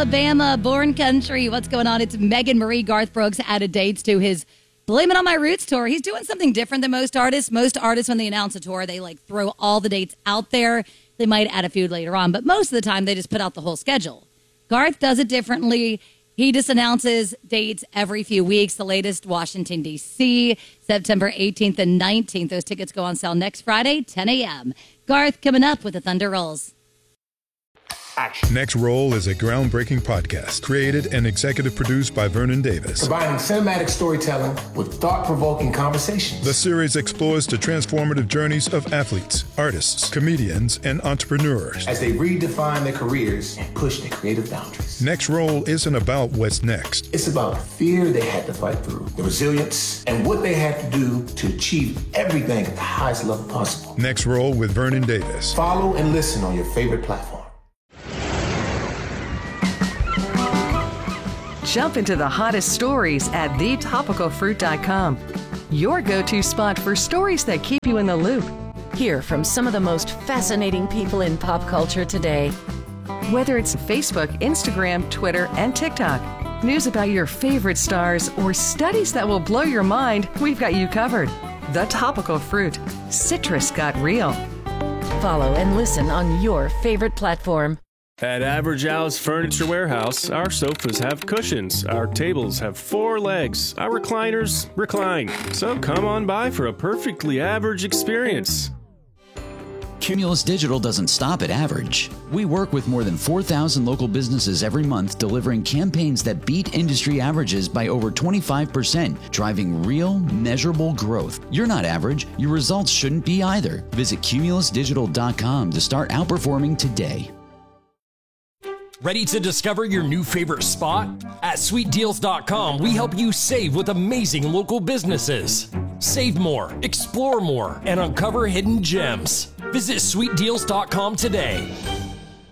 Alabama, Born Country. What's going on? It's Megan Marie. Garth Brooks added dates to his Blame It On My Roots tour. He's doing something different than most artists. Most artists, when they announce a tour, they throw all the dates out there. They might add a few later on, but most of the time they just put out the whole schedule. Garth does it differently. He just announces dates every few weeks. The latest, Washington, D.C., September 18th and 19th. Those tickets go on sale next Friday, 10 a.m. Garth coming up with the Thunder Rolls. Action. Next Roll is a groundbreaking podcast created and executive produced by Vernon Davis. Combining cinematic storytelling with thought-provoking conversations. The series explores the transformative journeys of athletes, artists, comedians, and entrepreneurs as they redefine their careers and push their creative boundaries. Next Roll isn't about what's next. It's about the fear they had to fight through, the resilience, and what they had to do to achieve everything at the highest level possible. Next Roll with Vernon Davis. Follow and listen on your favorite platform. Jump into the hottest stories at thetopicalfruit.com. Your go-to spot for stories that keep you in the loop. Hear from some of the most fascinating people in pop culture today. Whether it's Facebook, Instagram, Twitter, and TikTok, news about your favorite stars, or studies that will blow your mind, we've got you covered. The Topical Fruit. Citrus got real. Follow and listen on your favorite platform. At Average Al's Furniture Warehouse, our sofas have cushions, our tables have 4 legs, our recliners recline. So come on by for a perfectly average experience. Cumulus Digital doesn't stop at average. We work with more than 4,000 local businesses every month, delivering campaigns that beat industry averages by over 25%, driving real, measurable growth. You're not average. Your results shouldn't be either. Visit cumulusdigital.com to start outperforming today. Ready to discover your new favorite spot? At sweetdeals.com, we help you save with amazing local businesses. Save more, explore more, and uncover hidden gems. Visit sweetdeals.com today.